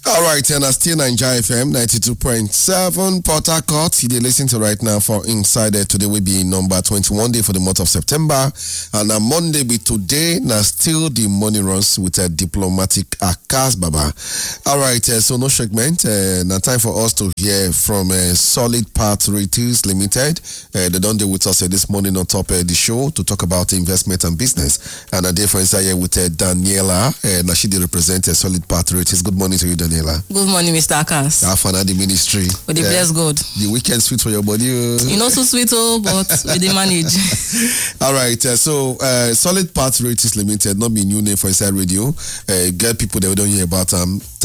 All right, and I still Nigeria FM 92.7 Port Harcourt. You listen to right now for Insider. Today will be number 21 day for the month of September. And on Monday be today, now still the money runs with a diplomatic Akas Baba. All right, so no segment. Now time for us to hear from Solid Path Realties Limited. They don't deal with us this morning on top of the show to talk about investment and business. And a day for Insider here with Daniela. Now she represents Solid Path Realties. Good morning to you, Daniela. Good morning, Mr. Akas. Have fun at the ministry. With the bless God. The weekend sweet for your body. You know, so sweet, but we did manage. All right. So, Solid Path Realties Limited, not be new name for Inside Radio. Get people that we don't hear about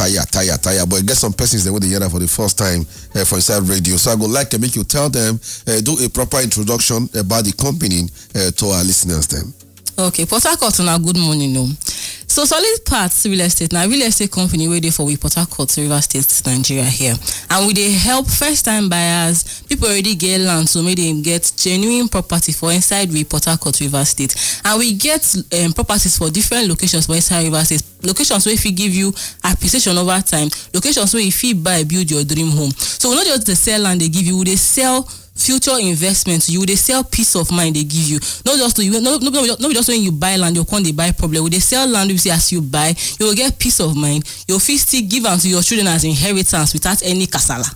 tire. But get some persons that want to hear that for the first time for Inside Radio. So, I would like to make you tell them, do a proper introduction about the company to our listeners then. Okay, Port Harcourt, now good morning. No. So Solid Path Real Estate, now real estate company where they for Port Harcourt, River State, Nigeria here. And we they help first time buyers, people already get land, so maybe they get genuine property for inside Port Harcourt, River State. And we get properties for different locations for inside River State. Locations where if we give you appreciation over time, locations where if you buy, build your dream home. So not just the sell land they give you, they sell future investments. You they sell peace of mind they give you. Not just to you, not just when you buy land, you can't buy problem. When they sell land, you see as you buy, you will get peace of mind. Your fee still give unto your children as inheritance without any kasala.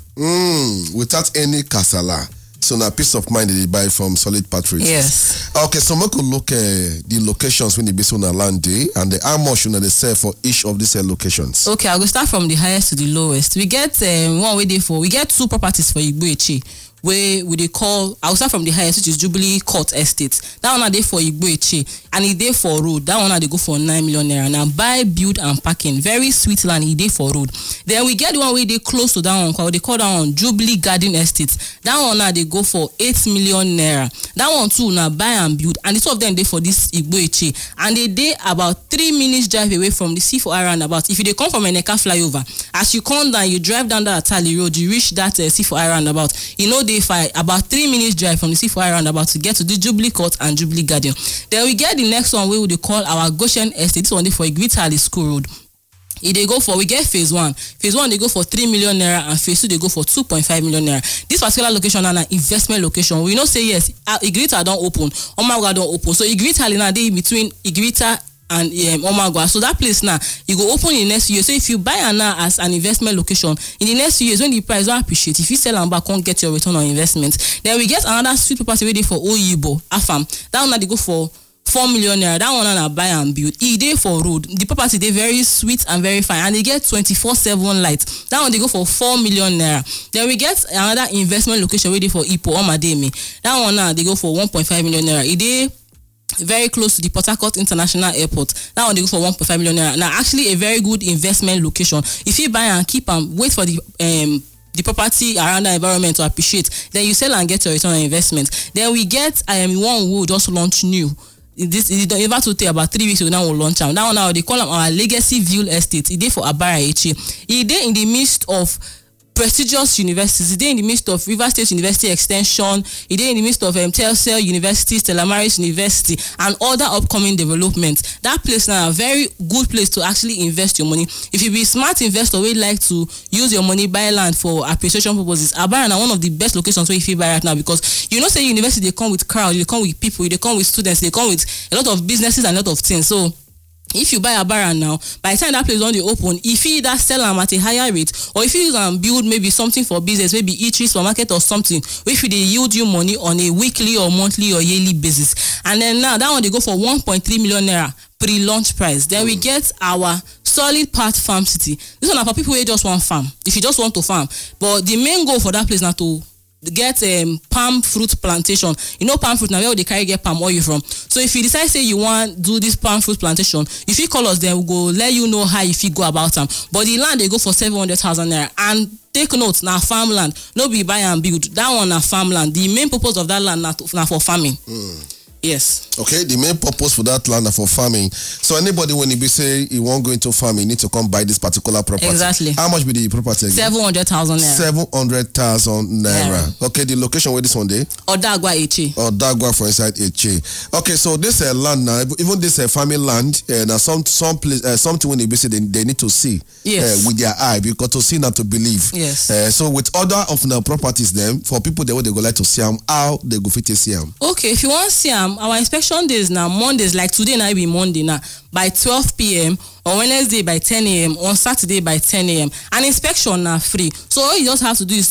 Without any kasala. So now peace of mind they buy from Solid Path Realties. Yes. Okay, so we could look at the locations when they be on a land day and the how much they sell for each of these locations. Okay, I'll go start from the highest to the lowest. We get one way for we get two properties for Igboechi. Where we they call, I'll start from the highest, which is Jubilee Court Estate. That one are they for Igboechi, and it they for road. That one are they go for 9 million naira. Now buy, build, and parking. Very sweet land, it they for road. Then we get the one where they close to that one, they call that one Jubilee Garden Estate. That one now they go for 8 million naira. That one too now buy and build, and the two of them they for this Igboechi, and they about 3 minutes drive away from the C4I roundabout. If you they come from Eneka flyover, as you come down, you drive down that Atali Road, you reach that C4I roundabout. You know about 3 minutes drive from the C4I roundabout to get to the Jubilee Court and Jubilee Garden. Then we get the next one where we call our Goshen Estate. This one they for Igwitali School Road. They go for, we get phase one. Phase one, they go for 3 million naira, and phase two, they go for 2.5 million naira. This particular location is an investment location. We know say yes, Igwita don't open, Omagwa don't open. So Igwita now they between Igwita and Omagwa. So that place now, you go open in the next year. So if you buy an now as an investment location, in the next few years, when the price don't appreciate, if you sell and back, can't get your return on investment. Then we get another sweet property ready for Oyibo, Afam. That one now they go for 4 million naira. That one now buy and build. E dey for road. The property they very sweet and very fine, and they get 24/7 lights. That one they go for 4 million naira. Then we get another investment location ready for Ipo Omademi. That one now they go for 1.5 million naira. E dey very close to the Port Harcourt International Airport. That one they go for 1.5 million naira. Now actually a very good investment location. If you buy and keep and wait for the property around the environment to appreciate, then you sell and get your return on investment. Then we get one who just launched new. This is ever to take about 3 weeks ago now we'll launch them. That one now they call them our Legacy View Estate. It is for Abara Echi. It is in the midst of prestigious universities. It is in the midst of River State University Extension. It is in the midst of Telsel University, Stella Maris University, and other upcoming developments. That place now a very good place to actually invest your money. If you be a smart investor, we like to use your money buy land for appreciation purposes. Abara is one of the best locations where if you buy right now, because you know say university they come with crowd, they come with people, they come with students, they come with a lot of businesses and a lot of things. So if you buy a Abara now, by the time that place is on the open, if you either sell them at a higher rate, or if you can build maybe something for business, maybe eatery, supermarket or something, if they yield you money on a weekly or monthly or yearly basis. And then now that one they go for 1.3 million naira pre-launch price. Then we get our Solid Path Farm City. This one is for people who just want farm. If you just want to farm, but the main goal for that place now to get palm fruit plantation. You know palm fruit now where they carry get palm oil from. So if you decide say you want do this palm fruit plantation, if you call us, then we'll go let you know how if you go about them. But the land they go for 700,000 naira. And take note, now farmland, no be buy and build. That one na farmland. The main purpose of that land now for farming. Yes. Okay, the main purpose for that land are for farming. So anybody when he be say he won't go into farming, need to come buy this particular property. Exactly. How much be the property again? 700,000 naira. 700,000 naira. Yeah. Okay, the location where this one day? Odagwa Eche. Odagwa for inside Eche. Okay, so this land now, even this farming land, now some place, something when they be say they need to see. Yes. With their eye, because to see not to believe. Yes. So with other of the properties, them for people they go like to see them, how they go fit to see them. Okay, if you want to see them, our inspection days now Mondays, like today now be Monday now by 12 p.m. on Wednesday by 10 a.m. on Saturday by 10 a.m. and inspection now free. So all you just have to do is